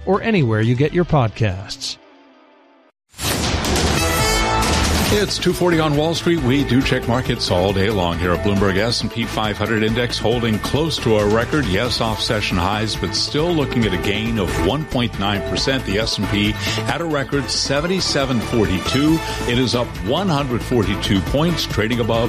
or anywhere you get your podcasts. It's 2:40 on Wall Street. We do check markets all day long here at Bloomberg. S&P 500 index holding close to our record. Yes, off session highs, but still looking at a gain of 1.9%. The S&P at a record 7742. It is up 142 points, trading above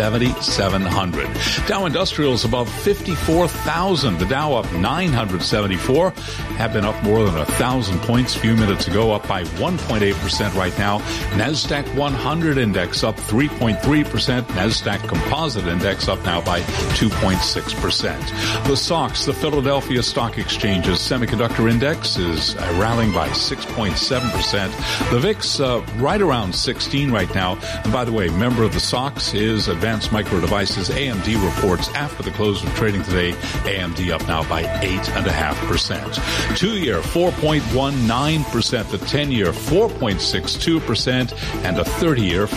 7,700. Dow Industrials above 54,000. The Dow up 974. Have been up more than 1,000 points a few minutes ago, up by 1.8% right now. NASDAQ 100 index up 3.3%. NASDAQ Composite Index up now by 2.6%. The SOX, the Philadelphia Stock Exchange's Semiconductor Index, is rallying by 6.7%. The VIX right around 16 right now. And by the way, member of the SOX is Advanced Micro Devices. AMD reports after the close of trading today. AMD up now by 8.5%. 2-year 4.19%. The 10-year 4.62%. And a 30-year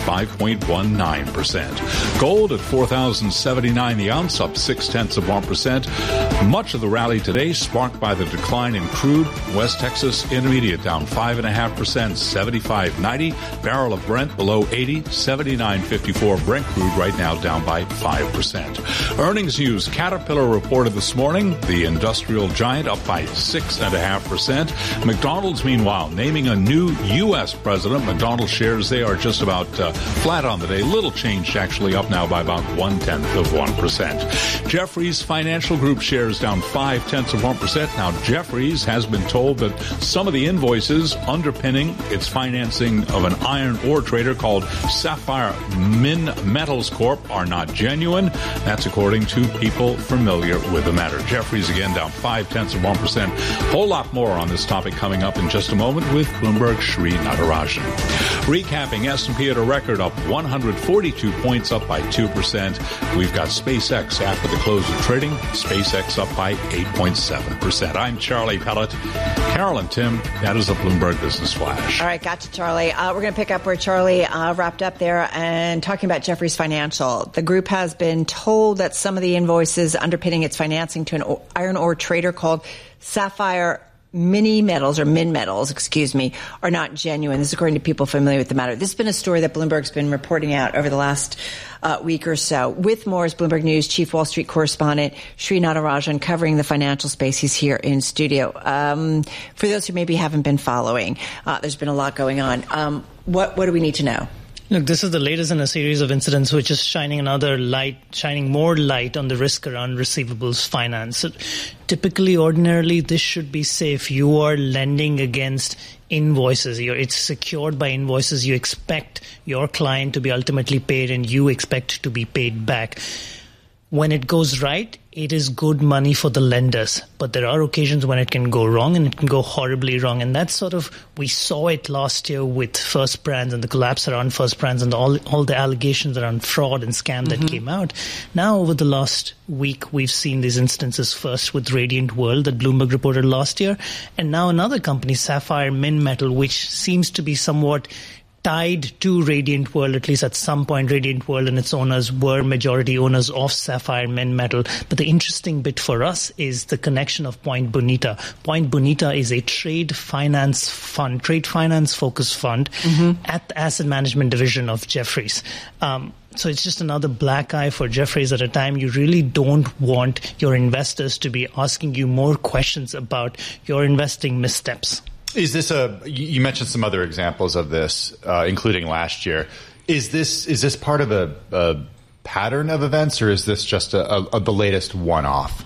5.19%. Gold at $4,079 the ounce, up 0.6%. Much of the rally today sparked by the decline in crude. West Texas Intermediate down 5.5%, 75.90. Barrel of Brent below 80, 79.54. Brent crude right now down by 5%. Earnings news. Caterpillar reported this morning. The industrial giant up by 6.5%. McDonald's, meanwhile, naming a new U.S. president. McDonald's shares, they are just about flat on the day. Little change, actually, up now by about 0.1%. Jefferies Financial Group shares down 0.5%. Now, Jefferies has been told that some of the invoices underpinning its financing of an iron ore trader called Sapphire Min Metals Corp are not genuine. That's according to people familiar with the matter. Jefferies again down 0.5%. Whole lot more on this topic coming up in just a moment with Bloomberg's Sri Natarajan. Recapping, S&P at a record up 142 points, up by 2%. We've got SpaceX after the close of trading. SpaceX up by 8.7%. I'm Charlie Pellet. Carol and Tim, that is a Bloomberg Business Flash. All right, gotcha, Charlie. We're going to pick up where Charlie wrapped up there and talking about Jefferies Financial. The group has been told that some of the invoices underpinning its financing to an iron ore trader called Sapphire Min Metals, are not genuine. This is according to people familiar with the matter. This has been a story that Bloomberg's been reporting out over the last week or so. With more is Bloomberg News Chief Wall Street Correspondent Sri Natarajan covering the financial space. He's here in studio. For those who maybe haven't been following, there's been a lot going on. What do we need to know? Look, this is the latest in a series of incidents which is shining more light on the risk around receivables finance. So typically, ordinarily, this should be safe. You are lending against invoices. It's secured by invoices. You expect your client to be ultimately paid and you expect to be paid back. When it goes right, it is good money for the lenders. But there are occasions when it can go wrong, and it can go horribly wrong. And that's we saw it last year with First Brands and the collapse around First Brands and all the allegations around fraud and scam that came out. Now, over the last week, we've seen these instances first with Radiant World that Bloomberg reported last year. And now another company, Sapphire Min Metal, which seems to be somewhat tied to Radiant World, at least at some point. Radiant World and its owners were majority owners of Sapphire Min Metal. But the interesting bit for us is the connection of Point Bonita. Point Bonita is a trade finance focused fund at the asset management division of Jefferies. So it's just another black eye for Jefferies at a time you really don't want your investors to be asking you more questions about your investing missteps. Is this you mentioned some other examples of this, including last year. Is this part of a pattern of events, or is this just the latest one-off?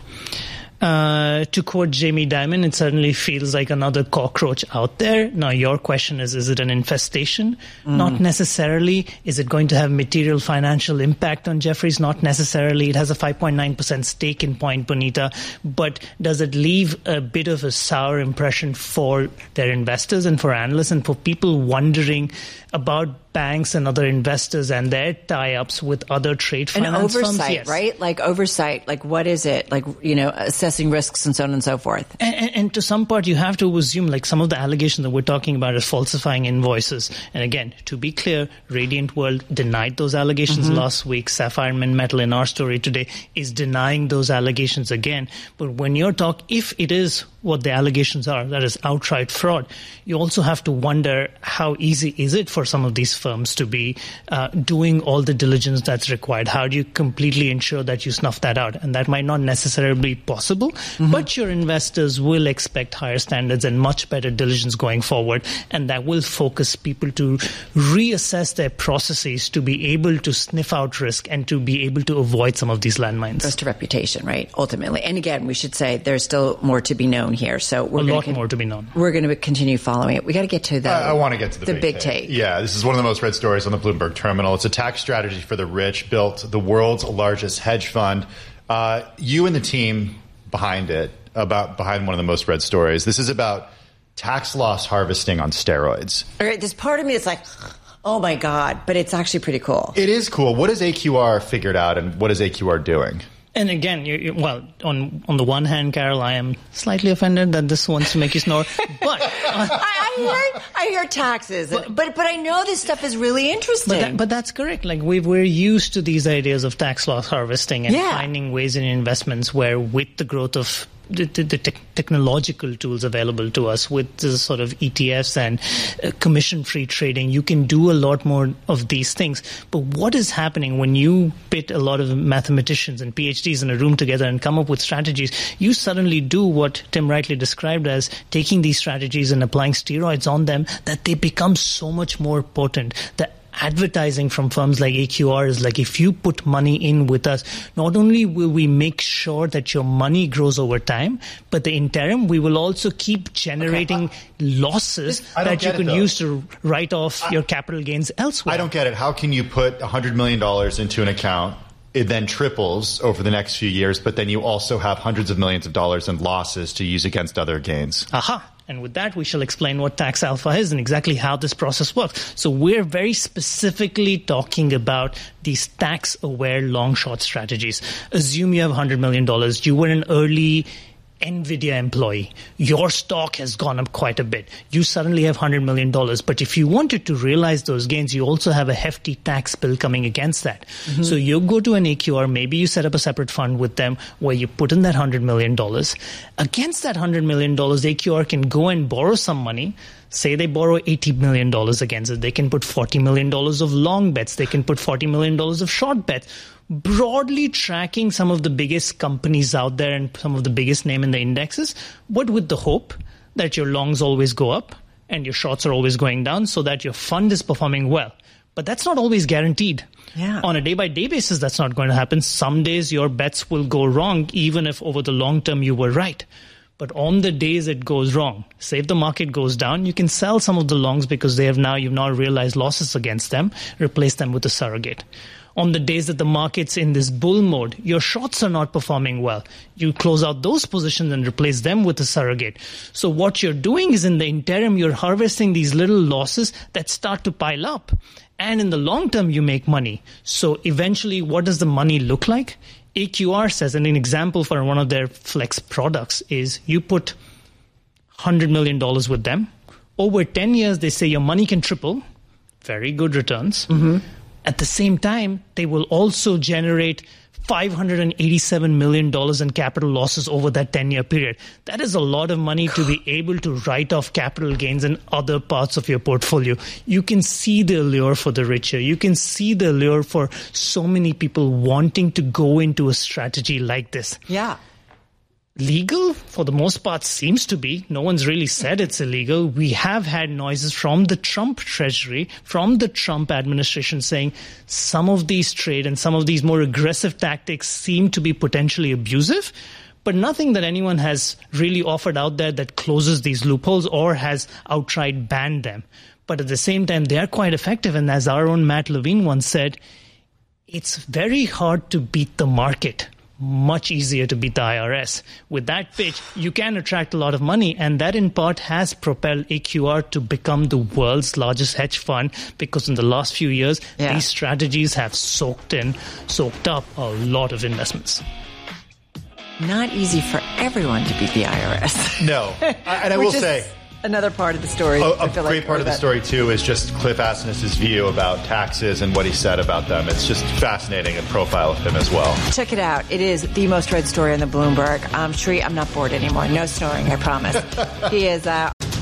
To quote Jamie Dimon, it certainly feels like another cockroach out there. Now, your question is it an infestation? Not necessarily. Is it going to have material financial impact on Jefferies? Not necessarily. It has a 5.9% stake in Point Bonita. But does it leave a bit of a sour impression for their investors and for analysts and for people wondering about banks and other investors and their tie-ups with other trade finance firms. And oversight, right? Like oversight, like what is it? Like, assessing risks and so on and so forth. And to some part, you have to assume like some of the allegations that we're talking about is falsifying invoices. And again, to be clear, Radiant World denied those allegations last week. Sapphire Metal in our story today is denying those allegations again. But when you're if it is what the allegations are, that is outright fraud, you also have to wonder how easy is it for some of these firms to be doing all the diligence that's required. How do you completely ensure that you snuff that out? And that might not necessarily be possible, but your investors will expect higher standards and much better diligence going forward, and that will focus people to reassess their processes to be able to sniff out risk and to be able to avoid some of these landmines. Goes to reputation, right? Ultimately. And again, we should say there's still more to be known here. So we're a lot more to be known. We're going to continue following it. We got to get to I want to get to the big take. Yeah, this is one of the most read stories on the Bloomberg terminal. It's a tax strategy for the rich, built the world's largest hedge fund. You and the team behind one of the most read stories. This is about tax loss harvesting on steroids. All right, there's part of me that's like, oh my God, but it's actually pretty cool. It is cool. What has AQR figured out, and what is AQR doing? And again, on the one hand, Carol, I am slightly offended that this wants to make you snore. But I hear taxes, but I know this stuff is really interesting. But that's correct. Like we're used to these ideas of tax loss harvesting and finding ways in investments where, with the growth of the technological tools available to us with the sort of ETFs and commission-free trading, you can do a lot more of these things. But what is happening when you pit a lot of mathematicians and PhDs in a room together and come up with strategies? You suddenly do what Tim rightly described as taking these strategies and applying steroids on them, that they become so much more potent. The advertising from firms like AQR is like, if you put money in with us, not only will we make sure that your money grows over time, but the interim, we will also keep generating losses that you can use to write off your capital gains elsewhere. I don't get it. How can you put $100 million into an account, it then triples over the next few years, but then you also have hundreds of millions of dollars in losses to use against other gains? Aha. And with that, we shall explain what tax alpha is and exactly how this process works. So we're very specifically talking about these tax-aware long-short strategies. Assume you have $100 million. You were an early NVIDIA employee. Your stock has gone up quite a bit. You suddenly have $100 million. But if you wanted to realize those gains, you also have a hefty tax bill coming against that. So you go to an AQR, maybe you set up a separate fund with them where you put in that $100 million. Against that $100 million, AQR can go and borrow some money. Say they borrow $80 million against it. They can put $40 million of long bets. They can put $40 million of short bets. Broadly tracking some of the biggest companies out there and some of the biggest name in the indexes, but with the hope that your longs always go up and your shorts are always going down so that your fund is performing well. But that's not always guaranteed. Yeah. On a day-by-day basis, that's not going to happen. Some days your bets will go wrong, even if over the long term you were right. But on the days it goes wrong, say if the market goes down, you can sell some of the longs because you've now realized losses against them, replace them with a surrogate. On the days that the market's in this bull mode, your shorts are not performing well. You close out those positions and replace them with a surrogate. So what you're doing is in the interim, you're harvesting these little losses that start to pile up. And in the long term, you make money. So eventually, what does the money look like? AQR says, and an example for one of their flex products is you put $100 million with them. Over 10 years, they say your money can triple. Very good returns. At the same time, they will also generate $587 million in capital losses over that 10-year period. That is a lot of money to be able to write off capital gains in other parts of your portfolio. You can see the allure for the richer. You can see the allure for so many people wanting to go into a strategy like this. Yeah. Legal, for the most part, seems to be. No one's really said it's illegal. We have had noises from the Trump Treasury, from the Trump administration saying some of these trade and some of these more aggressive tactics seem to be potentially abusive, but nothing that anyone has really offered out there that closes these loopholes or has outright banned them. But at the same time, they are quite effective. And as our own Matt Levine once said, it's very hard to beat the market, much easier to beat the IRS. With that pitch, you can attract a lot of money, and that in part has propelled AQR to become the world's largest hedge fund, because in the last few years, these strategies have soaked up a lot of investments. Not easy for everyone to beat the IRS. No. And I will say, another part of the story. A great part of the story, too, is just Cliff Asness' view about taxes and what he said about them. It's just fascinating, a profile of him as well. Check it out. It is the most read story on the Bloomberg. Sri, I'm not bored anymore. No snoring, I promise. He is